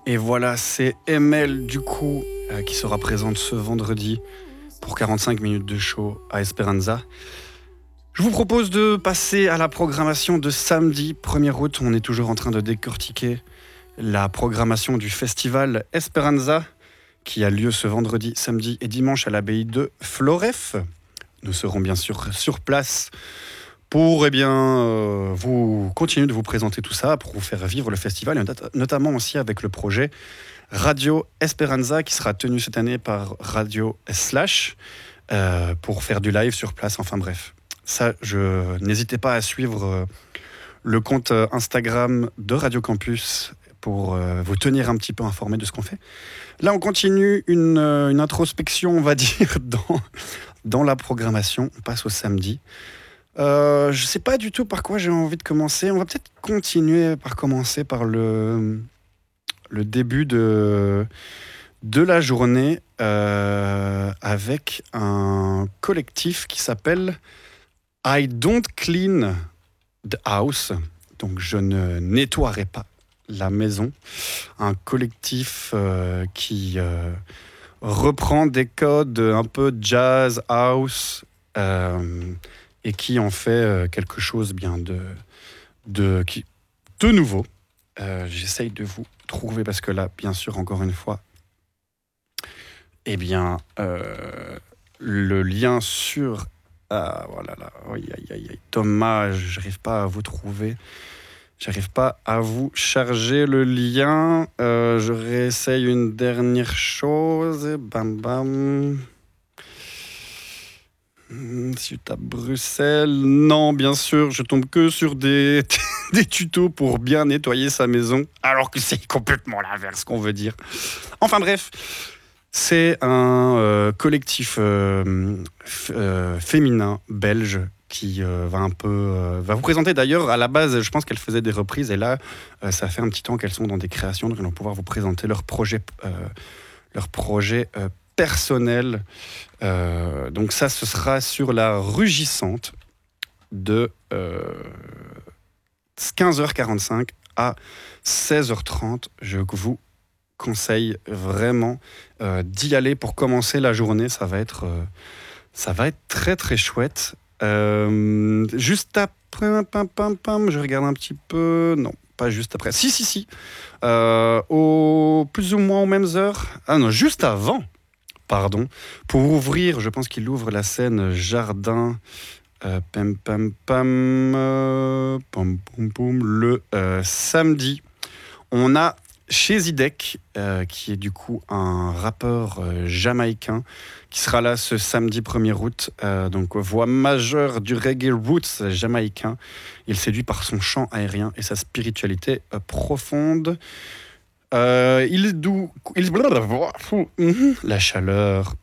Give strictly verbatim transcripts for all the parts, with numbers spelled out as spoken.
Et voilà, c'est M L du coup euh, qui sera présente ce vendredi pour quarante-cinq minutes de show à Esperanza. Je vous propose de passer à la programmation de samedi premier août. On est toujours en train de décortiquer la programmation du festival Esperanza qui a lieu ce vendredi, samedi et dimanche à l'abbaye de Floref. Nous serons bien sûr sur place pour eh bien, euh, vous continuer de vous présenter tout ça, pour vous faire vivre le festival, et notamment aussi avec le projet Radio Esperanza qui sera tenu cette année par Radio Slash euh, pour faire du live sur place. Enfin bref, ça, je n'hésitez pas à suivre euh, le compte Instagram de Radio Campus pour euh, vous tenir un petit peu informé de ce qu'on fait. Là, on continue une, une introspection, on va dire, dans, dans la programmation. On passe au samedi. Euh, je ne sais pas du tout par quoi j'ai envie de commencer. On va peut-être continuer par commencer par le, le début de, de la journée euh, avec un collectif qui s'appelle I Don't Clean the House. Donc je ne nettoierai pas la maison. Un collectif euh, qui euh, reprend des codes un peu jazz, house, euh, et qui en fait euh, quelque chose bien de, de, qui, de nouveau. Euh, j'essaye de vous trouver, parce que là, bien sûr, encore une fois, eh bien, euh, le lien sur... Ah, voilà, là, aïe, aïe, aïe, aïe, dommage, j'arrive pas à vous trouver. J'arrive pas à vous charger le lien. Euh, je réessaye une dernière chose. Bam, bam. Si je tape Bruxelles, non, bien sûr, je tombe que sur des, des tutos pour bien nettoyer sa maison, alors que c'est complètement l'inverse qu'on veut dire. Enfin bref, c'est un euh, collectif euh, f- euh, féminin belge qui euh, va un peu euh, va vous présenter. D'ailleurs, à la base, je pense qu'elles faisaient des reprises, et là, euh, ça fait un petit temps qu'elles sont dans des créations, donc elles vont pouvoir vous présenter leur projet, euh, leur projet euh, personnel. Euh, donc ça, ce sera sur la Rugissante de euh, quinze heures quarante-cinq à seize heures trente. Je vous conseille vraiment euh, d'y aller pour commencer la journée. Ça va être, euh, ça va être très très chouette. Euh, juste après, pam, pam, pam, je regarde un petit peu. Non, pas juste après. Si, si, si. Euh, au, plus ou moins aux mêmes heures. Ah non, juste avant. Pardon. Pour ouvrir, je pense qu'il ouvre la scène Jardin. Euh, pam, pam, pam, euh, pam, pam, pam, le euh, samedi. On a chez Zidek, euh, qui est du coup un rappeur euh, jamaïcain, qui sera là ce samedi premier août. Euh, donc, voix majeure du reggae roots jamaïcain. Il séduit par son chant aérien et sa spiritualité euh, profonde. Euh, il dou... il... La chaleur.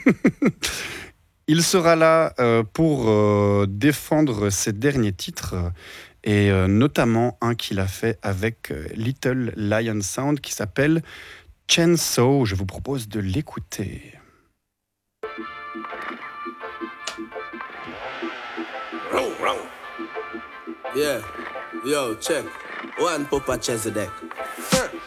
Il sera là euh, pour euh, défendre ses derniers titres, et euh, notamment un qu'il a fait avec euh, Little Lion Sound qui s'appelle Chainsaw. Je vous propose de l'écouter. Yeah, yo, check. One Papa Chesedek.